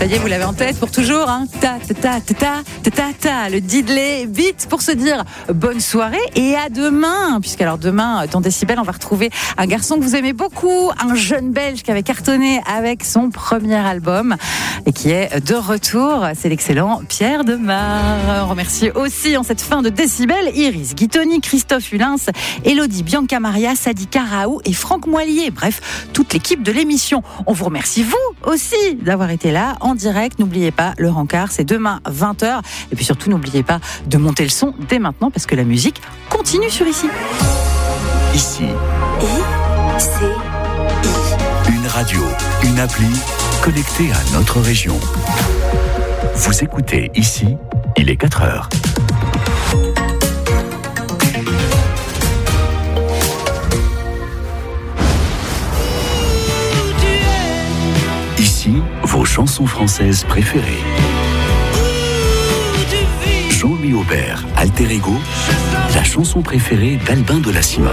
Ça y est, vous l'avez en tête pour toujours, hein. Ta ta ta ta ta ta ta ta, le diddley beat pour se dire bonne soirée et à demain. Puisqu'alors demain, dans Décibel, on va retrouver un garçon que vous aimez beaucoup, un jeune Belge qui avait cartonné avec son premier album et qui est de retour. C'est l'excellent Pierre Demar. On remercie aussi en cette fin de Décibel Iris Guitoni, Christophe Hulins, Elodie Bianca Maria, Sadika Raoult et Franck Moilier. Bref, toute l'équipe de l'émission. On vous remercie vous aussi d'avoir été là en direct. N'oubliez pas, le rencard, c'est demain 20h. Et puis surtout, n'oubliez pas de monter le son dès maintenant parce que la musique continue sur Ici. Ici. I-C-I. Une radio, une appli connectée à notre région. Vous écoutez Ici, il est 4h. Ici, vos chansons françaises préférées. Jean-Louis Aubert, Alter Ego, la chanson préférée d'Albin de la Simone.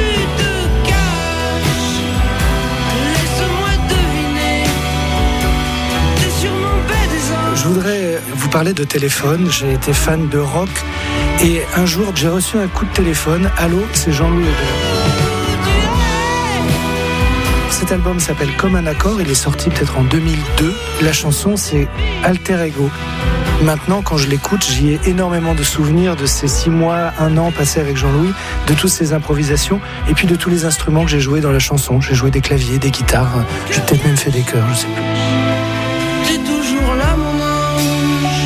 Je voudrais vous parler de téléphone. J'ai été fan de rock et un jour j'ai reçu un coup de téléphone. Allô, c'est Jean-Louis Aubert. Cet album s'appelle Comme un accord. Il est sorti peut-être en 2002. La chanson, c'est Alter Ego. Maintenant, quand je l'écoute, j'y ai énormément de souvenirs de ces 6 mois, 1 an passés avec Jean-Louis, de toutes ces improvisations et puis de tous les instruments que j'ai joués dans la chanson. J'ai joué des claviers, des guitares, j'ai peut-être même fait des chœurs, je sais plus. T'es toujours là, mon ange.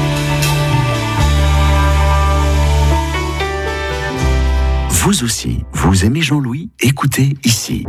Vous aussi, vous aimez Jean-Louis? Écoutez Ici.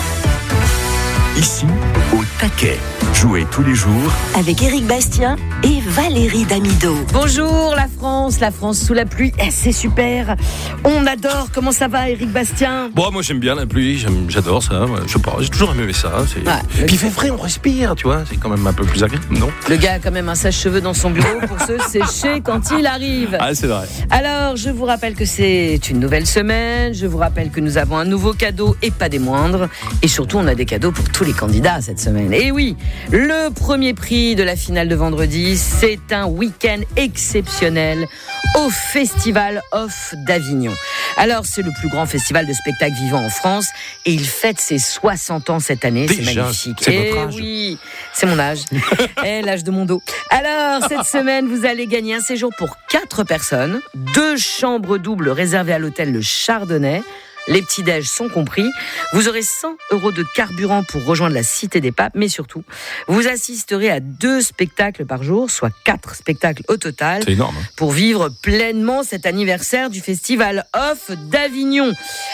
Ici, au taquet. Jouez tous les jours Avec Éric Bastien et Valérie Damido. Bonjour la France sous la pluie, c'est super. On adore, comment ça va Éric Bastien? Bon, moi j'aime bien la pluie, j'adore ça, je sais pas, j'ai toujours aimé ça. Ouais, puis il fait frais, on respire, tu vois, c'est quand même un peu plus agréable, non? Le gars a quand même un sèche-cheveux dans son bureau pour se sécher quand il arrive. Ah, c'est vrai. Alors, je vous rappelle que c'est une nouvelle semaine, je vous rappelle que nous avons un nouveau cadeau et pas des moindres. Et surtout, on a des cadeaux pour tous les candidats cette semaine. Et oui, le premier prix de la finale de vendredi, c'est un week-end exceptionnel au Festival Off d'Avignon. Alors, c'est le plus grand festival de spectacles vivants en France et il fête ses 60 ans cette année. Déjà, c'est magnifique. c'est votre âge. Oui, c'est mon âge. Et l'âge de mon dos. Alors, cette semaine, vous allez gagner un séjour pour 4 personnes, 2 chambres doubles réservées à l'hôtel Le Chardonnay. Les petits-déj sont compris. Vous aurez 100 € de carburant pour rejoindre la Cité des Papes, mais surtout, vous assisterez à 2 spectacles par jour, soit 4 spectacles au total. C'est énorme. Pour vivre pleinement cet anniversaire du Festival Off d'Avignon.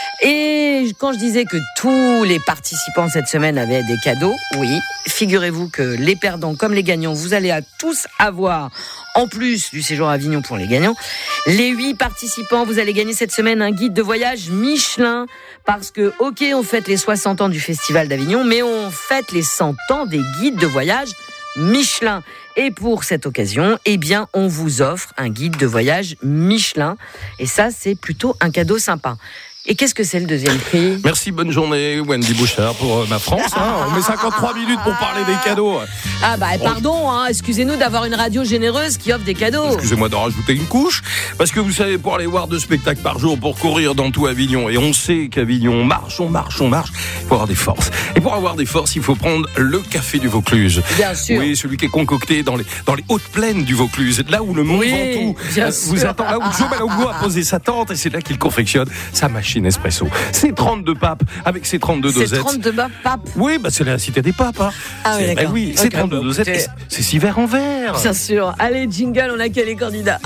Et quand je disais que tous les participants cette semaine avaient des cadeaux, oui, figurez-vous que les perdants comme les gagnants, vous allez à tous avoir, en plus du séjour à Avignon pour les gagnants, les 8 participants, vous allez gagner cette semaine un guide de voyage Michelin. Parce que, ok, on fête les 60 ans du Festival d'Avignon, mais on fête les 100 ans des guides de voyage Michelin. Et pour cette occasion, eh bien, on vous offre un guide de voyage Michelin. Et ça, c'est plutôt un cadeau sympa. Et qu'est-ce que c'est le deuxième prix ? Merci, bonne journée Wendy Bouchard pour ma France. On met 53 minutes pour parler des cadeaux. Ah bah pardon, excusez-nous d'avoir une radio généreuse qui offre des cadeaux. Excusez-moi d'en rajouter une couche, parce que vous savez, pour aller voir 2 spectacles par jour, pour courir dans tout Avignon, et on sait qu'Avignon, on marche, il faut avoir des forces. Et pour avoir des forces, il faut prendre le café du Vaucluse. Bien sûr. Oui, celui qui est concocté dans les hautes plaines du Vaucluse, là où le Mont Ventoux vous attend, là où Joe Malongo a posé sa tente, et c'est là qu'il confectionne sa machine espresso. C'est 32 papes avec ses 32 dosettes. C'est 32 papes. Oui, c'est la cité des papes. Ah oui, d'accord. Oui, c'est 32 dosettes. Et c'est 6 verres en verre. Bien sûr. Allez, jingle, on accueille les candidats.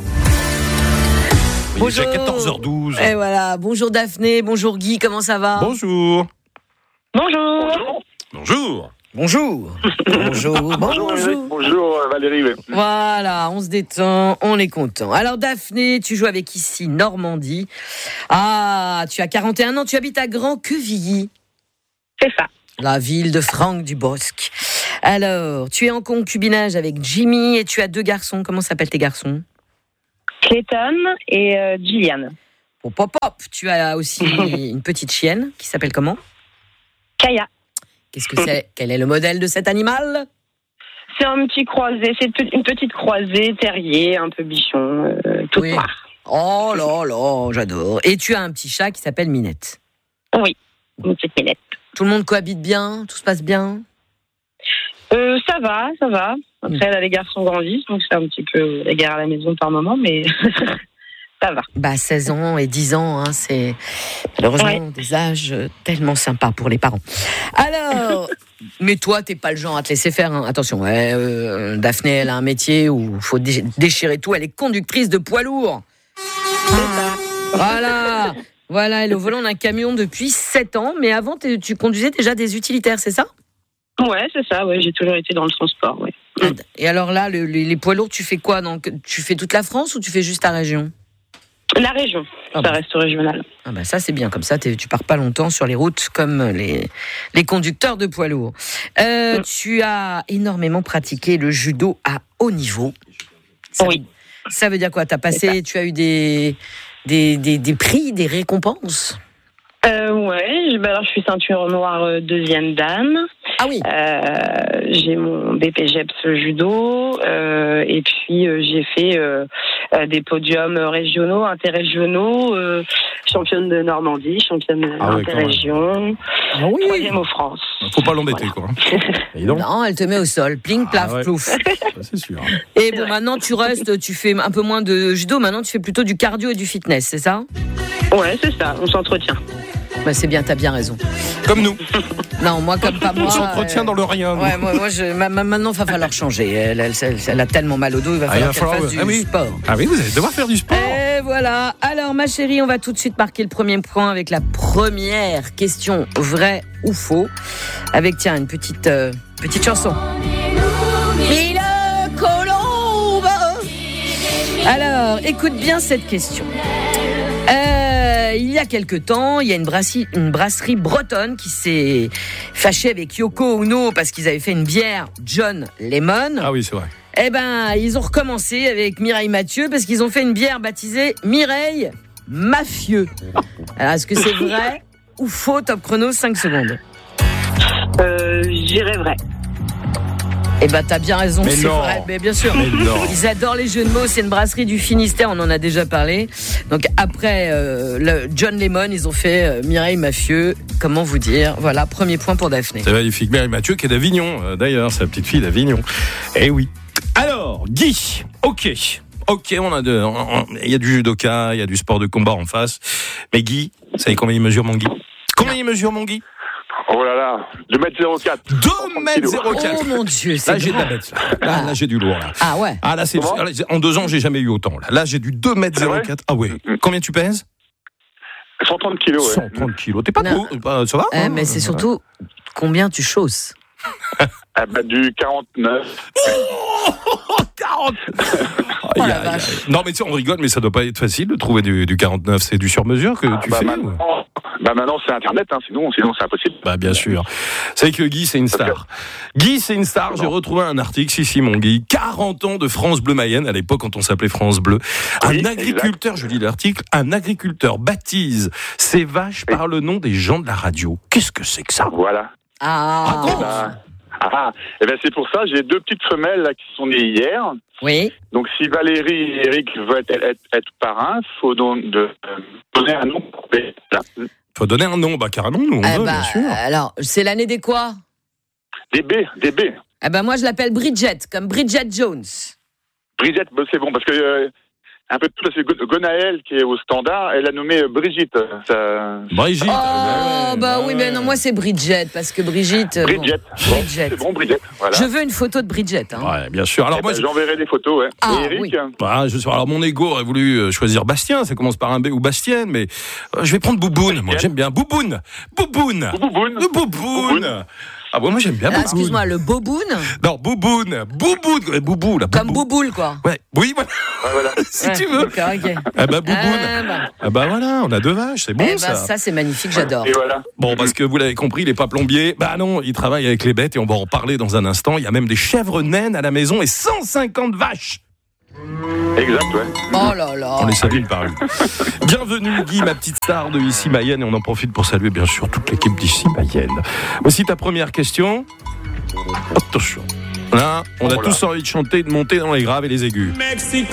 Il est déjà 14h12. Et voilà. Bonjour Daphné, bonjour Guy, comment ça va ? Bonjour. Bonjour. Bonjour. Bonjour. Bonjour. Bonjour Valérie. Voilà, on se détend, on est content. Alors Daphné, tu joues avec Ici Normandie. Ah, tu as 41 ans, tu habites à Grand-Quevilly. C'est ça. La ville de Franck Dubosc. Alors, tu es en concubinage avec Jimmy et tu as 2 garçons. Comment s'appellent tes garçons ? Clayton et Gillian. Hop, hop, hop. Tu as aussi une petite chienne qui s'appelle comment ? Kaya. Qu'est-ce que c'est ? Quel est le modèle de cet animal ? C'est un petit croisé, c'est une petite croisée, terrier, un peu bichon, toute Oui. noire. Oh là là, j'adore. Et tu as un petit chat qui s'appelle Minette. Oui, une petite minette. Tout le monde cohabite bien, tout se passe bien. Ça va. Après, là, les garçons grandissent, donc c'est un petit peu la guerre à la maison par moment, mais ça va. Bah 16 ans et 10 ans, hein, c'est malheureusement des âges tellement sympas pour les parents. Alors, mais toi, t'es pas le genre à te laisser faire. Hein. Attention, Daphné, elle a un métier où il faut déchirer tout. Elle est conductrice de poids lourd. Voilà, elle est au volant d'un camion depuis 7 ans. Mais avant, tu conduisais déjà des utilitaires, c'est ça ? Ouais, c'est ça, ouais, j'ai toujours été dans le transport, ouais. Et alors là, les poids lourds, tu fais quoi ? Donc, tu fais toute la France ou tu fais juste ta région ? La région, ça reste régional. Ah bah ça c'est bien, comme ça tu pars pas longtemps sur les routes comme les conducteurs de poids lourds. Tu as énormément pratiqué le judo à haut niveau. Ça veut dire quoi ? Tu as eu des prix, des récompenses ? Alors je suis ceinture noire 2e dan. Ah oui. J'ai mon BPGEPS judo et puis j'ai fait des podiums régionaux, interrégionaux, championne de Normandie, championne interrégion, 3e au France. Faut pas l'embêter, quoi. Non, elle te met au sol, pling, plaf, plouf. Ça, c'est sûr. Et bon, maintenant tu fais un peu moins de judo, maintenant tu fais plutôt du cardio et du fitness, c'est ça ? Ouais, c'est ça, on s'entretient. Bah c'est bien, t'as bien raison. Comme nous. Non, moi comme pas moi. On s'entretient dans le rien. Ouais, moi maintenant il va falloir changer. Elle a tellement mal au dos, il va falloir qu'elle fasse du sport. Ah oui, vous allez devoir faire du sport. Et voilà. Alors ma chérie, on va tout de suite marquer le premier point avec la première question, vrai ou faux, avec une petite chanson. Mille colombes. Alors, écoute bien cette question. Il y a quelque temps, il y a une brasserie bretonne qui s'est fâchée avec Yoko Ono parce qu'ils avaient fait une bière John Lemon. Ah oui, c'est vrai. Eh ben, ils ont recommencé avec Mireille Mathieu parce qu'ils ont fait une bière baptisée Mireille Mafieux. Alors, est-ce que c'est vrai ou faux ? Top chrono, 5 secondes. J'irais vrai. Eh ben, t'as bien raison, c'est non. vrai. Mais bien sûr, ils adorent les jeux de mots. C'est une brasserie du Finistère, on en a déjà parlé. Donc après le John Lemon, ils ont fait Mireille Mafieux. Comment vous dire ? Voilà, premier point pour Daphné. C'est magnifique. Mireille Mathieu qui est d'Avignon, d'ailleurs, c'est la petite fille d'Avignon. Eh oui. Alors, Guy, ok, il y a du judoka, il y a du sport de combat en face. Mais Guy, vous savez combien il mesure, mon Guy ? Oh là là, 2m04. 2m04. Oh mon Dieu, c'est là, j'ai de la bête. Là, j'ai du lourd. Là. Ah ouais. Ah là, en 2 ans, j'ai jamais eu autant. Là, j'ai du 2m04. Ah ouais. Combien tu pèses ? 130 kilos. 130 kilos. T'es pas trop. Ça va mais c'est surtout combien tu chausses. Du 49. 40. Non, mais tu sais, on rigole, mais ça doit pas être facile de trouver du 49. C'est du sur-mesure que tu fais. Maintenant, c'est Internet, sinon c'est impossible. Bah, bien sûr. C'est que Guy, c'est une star. Guy, c'est une star. J'ai retrouvé un article, ici, mon Guy. 40 ans de France Bleu Mayenne, à l'époque, quand on s'appelait France Bleu. Un agriculteur, je lis l'article, un agriculteur baptise ses vaches par le nom des gens de la radio. Qu'est-ce que c'est que ça ? Voilà. Et ben c'est pour ça, j'ai 2 petites femelles là, qui sont nées hier. Oui. Donc si Valérie et Eric veulent être parrains, il faut donner un nom. Faut donner un nom, carrément, nous, on veut, bien sûr. Alors, c'est l'année des quoi ? Des B. Eh ben moi, je l'appelle Bridget, comme Bridget Jones. Bridget, c'est bon, parce que un peu tout, c'est Gonaël qui est au standard, elle a nommé Brigitte. Brigitte. Oui, mais non, moi c'est Bridget, parce que Brigitte. Bridget. C'est bon, Bridget. Voilà. Je veux une photo de Bridget. Ouais, bien sûr. Alors j'enverrai des photos. Ouais. Ah, et Eric, oui. Alors mon ego aurait voulu choisir Bastien. Ça commence par un B ou Bastienne, mais je vais prendre Bouboune. Moi, j'aime bien Bouboune. Ah bon, moi j'aime bien Bouboune. Excuse-moi, le Boboune ? Non, Bouboune, Boubou, là. Comme Bouboule, quoi. Ouais, oui, voilà. Voilà. Si tu veux. D'accord, ok. Bouboune. Voilà, on a 2 vaches, c'est bon ça. Ça c'est magnifique, j'adore. Et voilà. Bon, parce que vous l'avez compris, il est pas plombier. Non, il travaille avec les bêtes et on va en parler dans un instant. Il y a même des chèvres naines à la maison et 150 vaches. Exact, ouais. Oh là là. On les salue une par une. Bienvenue Guy, ma petite star de Ici Mayenne, et on en profite pour saluer bien sûr toute l'équipe d'Ici Mayenne. Voici ta première question. Attention. Là, on a Voilà. tous envie de chanter, de monter dans les graves et les aigus. Mexico.